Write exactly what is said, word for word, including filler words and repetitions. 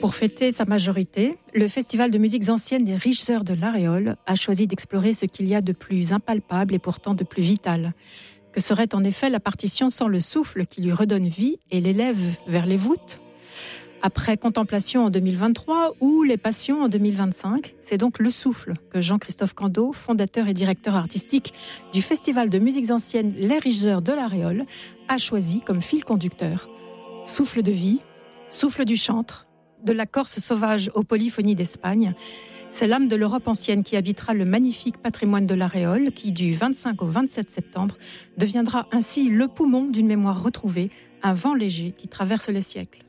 Pour fêter sa majorité, le Festival de musiques anciennes des Riches Heures de l'Aréole a choisi d'explorer ce qu'il y a de plus impalpable et pourtant de plus vital. Que serait en effet la partition sans le souffle qui lui redonne vie et l'élève vers les voûtes ? Après Contemplation en deux mille vingt-trois ou Les Passions en deux mille vingt-cinq, c'est donc le souffle que Jean-Christophe Candeau, fondateur et directeur artistique du Festival de musiques anciennes Les Riches Heures de l'Aréole, a choisi comme fil conducteur. Souffle de vie, souffle du chantre, de la Corse sauvage aux polyphonies d'Espagne. C'est l'âme de l'Europe ancienne qui habitera le magnifique patrimoine de l'Aréole qui, du vingt-cinq au vingt-sept septembre, deviendra ainsi le poumon d'une mémoire retrouvée, un vent léger qui traverse les siècles.